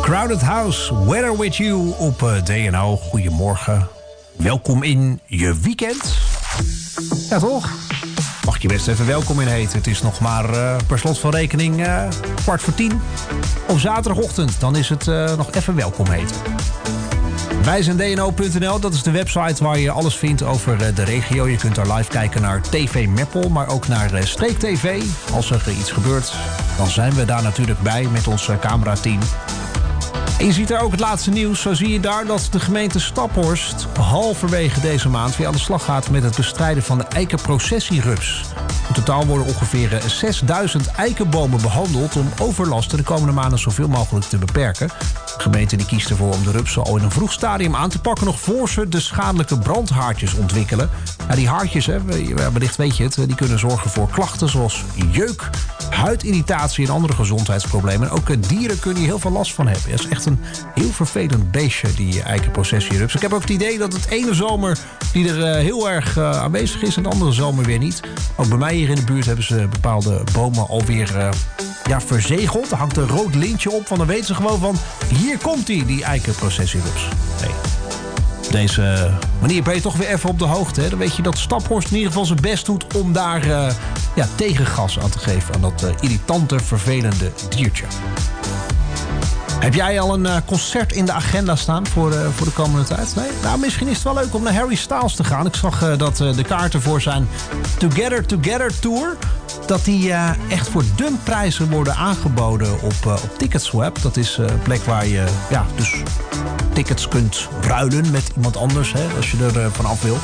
Crowded House, Weather With You op DNO. Goedemorgen. Welkom in je weekend. Ja, toch? Mag je best even welkom in heten. Het is nog maar per slot van rekening 9:45 op zaterdagochtend. Dan is het nog even welkom heten. Wij zijn dno.nl, dat is de website waar je alles vindt over de regio. Je kunt daar live kijken naar TV Meppel, maar ook naar Streek TV. Als er iets gebeurt, dan zijn we daar natuurlijk bij met ons camerateam. En je ziet daar ook het laatste nieuws. Zo zie je daar dat de gemeente Staphorst halverwege deze maand weer aan de slag gaat met het bestrijden van de eikenprocessierups. In totaal worden ongeveer 6000 eikenbomen behandeld om overlast de komende maanden zoveel mogelijk te beperken. De gemeente die kiest ervoor om de rupsen al in een vroeg stadium aan te pakken, nog voor ze de schadelijke brandhaartjes ontwikkelen. Ja, die haartjes, wellicht weet je het, die kunnen zorgen voor klachten zoals jeuk, huidirritatie en andere gezondheidsproblemen. En ook dieren kunnen hier heel veel last van hebben. Het is echt een heel vervelend beestje, die eikenprocessierups. Ik heb ook het idee dat het ene zomer die er heel erg aanwezig is en de andere zomer weer niet. Ook bij mij hier in de buurt hebben ze bepaalde bomen alweer verzegeld. Er hangt een rood lintje op, van dan weten ze gewoon van hier komt die eikenprocessierups. Hey. Op deze manier ben je toch weer even op de hoogte. Hè? Dan weet je dat Staphorst in ieder geval zijn best doet om daar tegengas aan te geven aan dat irritante, vervelende diertje. Heb jij al een concert in de agenda staan voor de komende tijd? Nee? Nou, misschien is het wel leuk om naar Harry Styles te gaan. Ik zag dat de kaarten voor zijn Together Tour, dat die echt voor dumpprijzen worden aangeboden op Ticketswap. Dat is een plek waar je dus tickets kunt ruilen met iemand anders, hè, als je er vanaf wil.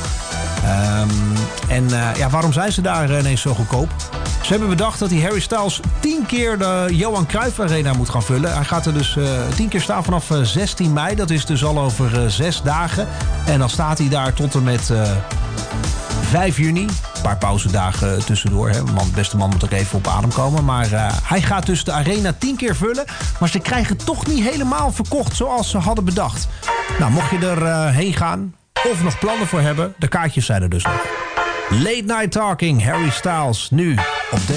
Waarom zijn ze daar ineens zo goedkoop? Ze hebben bedacht dat die Harry Styles 10 keer de Johan Cruijff Arena moet gaan vullen. Hij gaat er dus 10 keer staan vanaf 16 mei. Dat is dus al over 6 dagen. En dan staat hij daar tot en met 5 juni. Een paar pauzedagen tussendoor. Hè. Beste man moet ook even op adem komen. Maar hij gaat dus de arena 10 keer vullen. Maar ze krijgen toch niet helemaal verkocht zoals ze hadden bedacht. Nou, mocht je er heen gaan of nog plannen voor hebben, de kaartjes zijn er dus nog. Late Night Talking, Harry Styles, nu